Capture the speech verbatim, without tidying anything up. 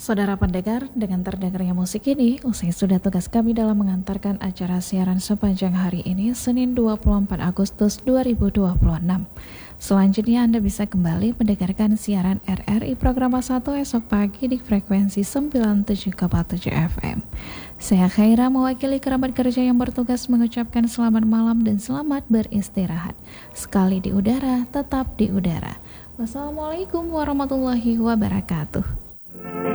Saudara pendengar, dengan terdengarnya musik ini, usai sudah tugas kami dalam mengantarkan acara siaran sepanjang hari ini, Senin dua puluh empat Agustus dua ribu dua puluh enam. Selanjutnya Anda bisa kembali mendengarkan siaran R R I Programa satu esok pagi di frekuensi sembilan puluh tujuh koma tujuh F M. Saya Khaira mewakili kerabat kerja yang bertugas mengucapkan selamat malam dan selamat beristirahat. Sekali di udara, tetap di udara. Wassalamualaikum warahmatullahi wabarakatuh.